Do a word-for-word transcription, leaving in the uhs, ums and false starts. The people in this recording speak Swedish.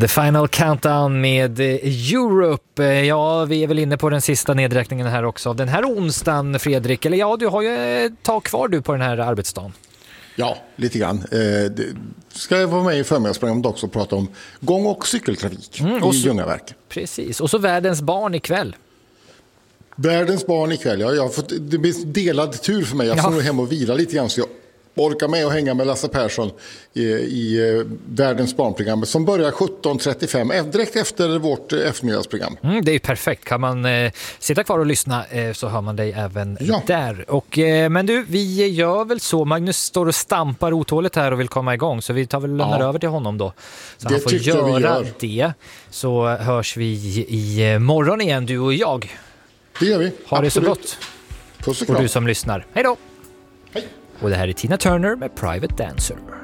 The Final Countdown med Europe. Ja, vi är väl inne på den sista nedräkningen här också. Den här onsdagen, Fredrik, eller ja, du har ju ett tag kvar du på den här arbetsdagen. Ja, lite grann. Eh, ska jag vara med i förmiddagsprogrammet också och prata om gång- och cykeltrafik mm, och i Ljungaverk. Precis, och så världens barn ikväll. Världens barn ikväll, ja. Jag har fått, det blir delad tur för mig. Jag får ja. nog hem och vila lite grann så jag orkar med att hänga med Lasse Persson i, i Världens barnprogrammet som börjar sjutton trettiofem direkt efter vårt eftermiddagsprogram. Mm, det är ju perfekt. Kan man eh, sitta kvar och lyssna eh, så hör man dig även ja. där. Och, eh, men du, vi gör väl så. Magnus står och stampar otåligt här och vill komma igång, så vi tar väl lämnar ja. över till honom då. Så det han får göra gör. det. Så hörs vi i morgon igen, du och jag. Det gör vi. Ha Absolut. det så gott. Puss och kram. Och du som lyssnar. Hej då! Hej! Och det här är Tina Turner med Private Dancer.